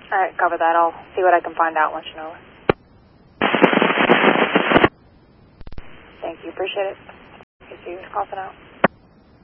All right, cover that. I'll see what I can find out and let you know. Thank you. Appreciate it. See you. Crossing out.